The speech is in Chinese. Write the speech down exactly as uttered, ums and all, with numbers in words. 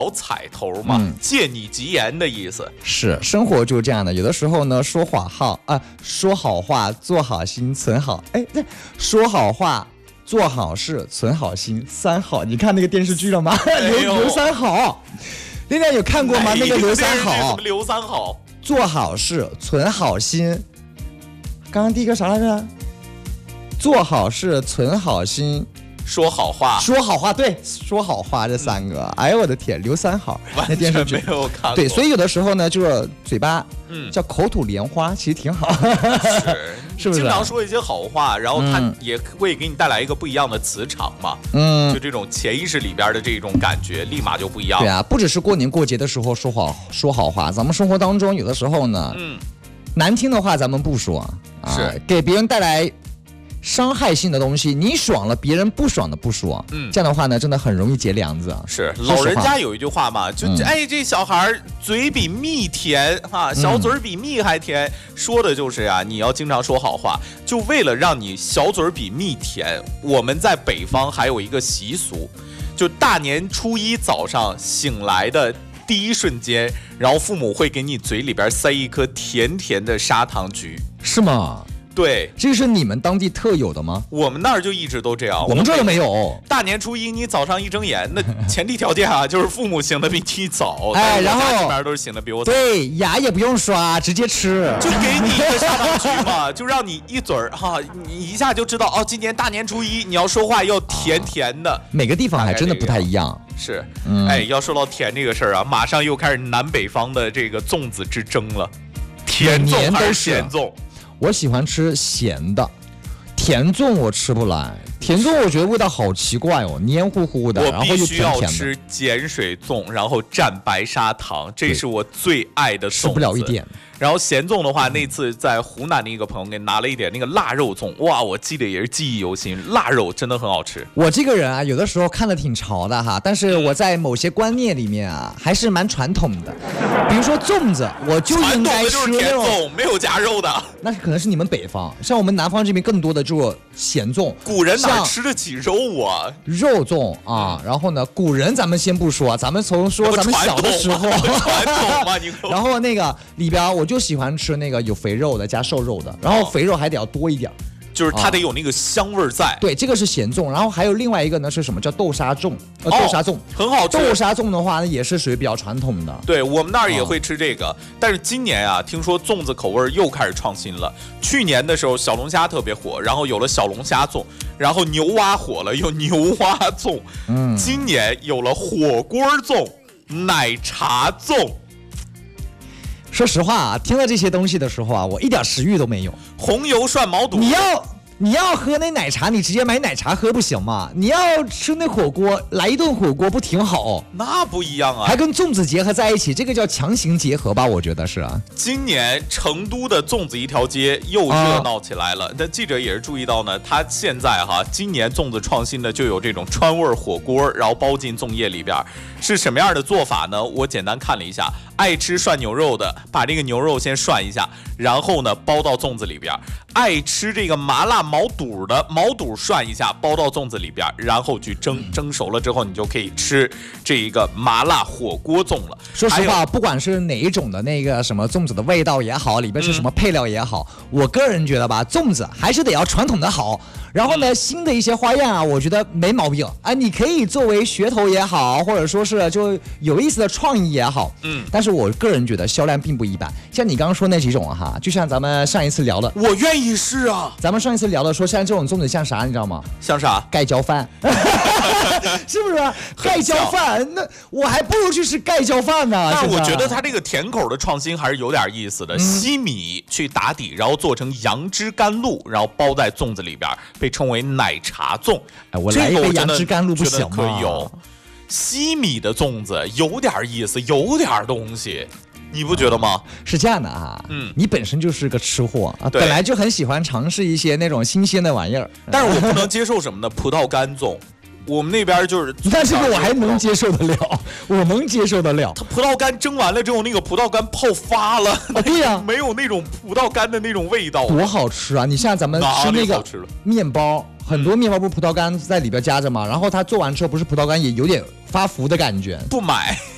彩头嘛，嗯、借你吉言的意思。 是，生活就是这样的。有的时候呢，说好话啊，说好话，做好心，存好。哎，说好话，做好事，存好心，三好。你看那个电视剧了吗？刘刘三好，丽丽有看过吗？那个刘三好， 刘三好， 做好事，存好心。刚刚第一个啥来着？做好事，存好心。 说好话， 说好话，对，说好话这三个，嗯、哎呦我的天，刘三好， 那电视剧没有看过。 对，所以有的时候呢，就是嘴巴，嗯，叫口吐莲花，其实挺好， 是， 是不是？ 经常说一些好话，然后它也会给你带来一个不一样的磁场嘛，嗯，就这种潜意识里边的这种感觉，立马就不一样。 对啊，不只是过年过节的时候说好说好话，咱们生活当中有的时候呢，嗯，难听的话咱们不说，啊、 是给别人带来伤害性的东西，你爽了，别人不爽的不说，嗯，这样的话呢，真的很容易结梁子。 是，老人家有一句话嘛，就、嗯、哎，这小孩嘴比蜜甜哈、啊，小嘴比蜜还甜，嗯、说的就是呀、啊，你要经常说好话，就为了让你小嘴比蜜甜。我们在北方还有一个习俗，就大年初一早上醒来的第一瞬间，然后父母会给你嘴里边塞一颗甜甜的砂糖橘， 是吗？ 对， 这是你们当地特有的吗？ 我们那儿就一直都这样， 我们这儿没有。 大年初一你早上一睁眼，那前提条件啊，就是父母醒得比你早， 哎，然后这边都是醒得比我早。 对，牙也不用刷，直接吃， 就给你一个砂糖橘嘛，就让你一嘴儿哈，你一下就知道哦，今年大年初一你要说话要甜甜的。啊、 每个地方还真的不太一样。 是，嗯、哎，要说到甜这个事儿啊，马上又开始南北方的这个粽子之争了，甜粽还是咸粽？ 我喜欢吃咸的，甜粽我吃不来。甜粽我觉得味道好奇怪哦，黏糊糊的，然后又甜甜的。 我必须要吃碱水粽，然后蘸白砂糖，这是我最爱的粽子。 吃不了一点。 然后咸粽的话，那次在湖南的一个朋友给拿了一点那个腊肉粽，哇，我记得也是记忆犹新，腊肉真的很好吃。 我这个人啊，有的时候看得挺潮的哈，但是我在某些观念里面啊，还是蛮传统的。比如说粽子，我就应该吃那种粽，没有夹肉的。 那可能是你们北方，像我们南方这边更多的就是咸粽。 古人哪吃得起肉啊？ 肉粽啊，然后呢，古人咱们先不说，咱们从说咱们小的时候， 传统嘛，你然后那个里边我就喜欢吃那个有肥肉的加瘦肉的，然后肥肉还得要多一点， 就是它得有那个香味在。 对，这个是咸粽，然后还有另外一个呢是什么叫豆沙粽？呃，豆沙粽很好吃。 豆沙粽的话呢，也是属于比较传统的。 对，我们那儿也会吃这个，但是今年啊，听说粽子口味又开始创新了。去年的时候小龙虾特别火，然后有了小龙虾粽，然后牛蛙火了，有牛蛙粽。嗯，今年有了火锅粽、奶茶粽。 说实话啊，听了这些东西的时候啊，我一点食欲都没有。 红油涮毛肚， 你要你要喝那奶茶，你直接买奶茶喝不行吗？你要吃那火锅，来一顿火锅不挺好？ 那不一样啊， 还跟粽子结合在一起，这个叫强行结合吧？我觉得是啊。 今年成都的粽子一条街又热闹起来了。那、啊、记者也是注意到呢，他现在哈，今年粽子创新的就有这种川味火锅，然后包进粽叶里边，是什么样的做法呢？我简单看了一下。爱吃涮牛肉的，把这个牛肉先涮一下，然后呢包到粽子里边。爱吃这个麻辣毛肚的，毛肚涮一下，包到粽子里边，然后去蒸，蒸熟了之后，你就可以吃这一个麻辣火锅粽了。 说实话，不管是哪一种的那个什么粽子的味道也好，里边是什么配料也好，嗯、我个人觉得吧，粽子还是得要传统的好。然后呢，新的一些花样啊，我觉得没毛病啊，你可以作为噱头也好，或者说是就有意思的创意也好，嗯，但是我个人觉得销量并不一般。像你刚刚说那几种哈，就像咱们上一次聊的， 我愿意试啊。 咱们上一次聊的说，像这种粽子像啥，你知道吗？ 像啥？ 盖浇饭，是不是？盖浇饭，那我还不如去吃盖浇饭呢。 但是我觉得它这个甜口的创新还是有点意思的，嗯、西米去打底，然后做成杨枝甘露，然后包在粽子里边。被称为奶茶粽， 哎，我来一杯杨枝甘露不行吗？ 可以有西米的粽子，有点意思，有点东西，你不觉得吗？ 是这样的啊，嗯，你本身就是个吃货啊，本来就很喜欢尝试一些那种新鲜的玩意儿， 但是我不能接受什么呢？葡萄干粽。我们那边就是， 但这个我还能接受得了，我能接受得了。 它葡萄干蒸完了之后，那个葡萄干泡发了， 哦、对呀、啊， 没有那种葡萄干的那种味道， 多好吃啊！你像咱们吃那个面包，很多面包不是葡萄干在里边夹着嘛，然后它做完之后不是葡萄干也有点发福的感觉， 不买。